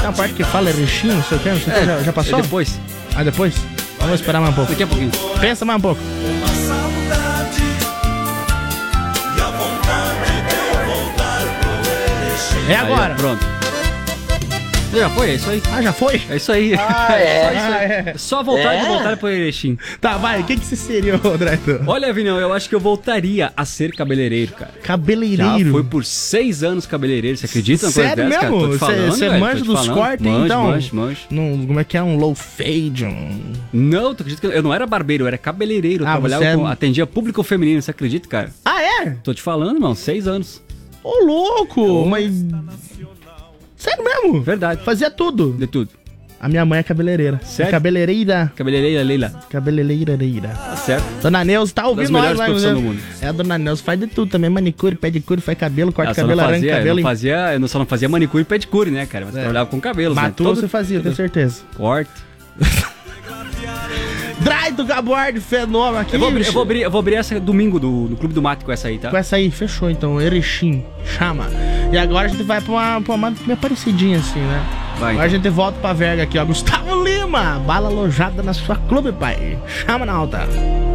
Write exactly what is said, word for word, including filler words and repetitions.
tem uma parte que fala Erechim, não sei o que, não sei o que, já, já passou? É depois. Ah, depois? Vamos esperar mais um pouco. Daqui a pouquinho. Pensa mais um pouco. É agora. Aí, pronto. Já foi, é isso aí. Ah, já foi? É isso aí. Ah, é? Só, isso aí. Ah, é. É só voltar É? e voltar pro Erechim. Tá, vai, o que que você seria, Draito? Olha, Vinão, eu acho que eu voltaria a ser cabeleireiro, cara. Já Cabeleireiro. fui por seis anos cabeleireiro, você acredita? Sério dessa, cara? Tô mesmo? te falando, Você velho, manja tô te dos falando. cortes, Manjo, então? Manjo, manjo. Num, como é que é? Um low fade? Um... Não, tu acredita que eu não era barbeiro, eu era cabeleireiro. Eu Ah, trabalhava você é- com, atendia público feminino, você acredita, cara? Ah, é? Tô te falando, irmão, seis anos. Ô, louco! Mas... Sério mesmo? Verdade. Fazia tudo. De tudo. A minha mãe é cabeleireira. Sério? É cabeleireira. Cabeleireira, Leila. Cabeleireira. Tá certo. Dona Neuza tá ouvindo Das nós, melhores vai, profissões vai. do mundo. É, a Dona Neuza faz de tudo também. Manicure, pedicure, faz cabelo, corta Eu só cabelo, não arranca fazia, eu cabelo. não fazia, eu não- só não fazia manicure e pedicure, né, cara? Mas É. trabalhava com cabelos, Mas né? tudo Todo- você fazia, tenho certeza. Corte. Draito Gabordi, fenômeno aqui. Eu vou, abrir, eu, vou abrir, eu vou abrir essa domingo do, do Clube do Mate com essa aí, tá? Com essa aí, fechou então. Erechim, chama. E agora a gente vai pra uma, pra uma meio parecidinha assim, né? Vai, Agora a então. gente volta pra verga aqui, ó. Gustavo Lima, bala alojada na sua clube, pai. Chama na alta.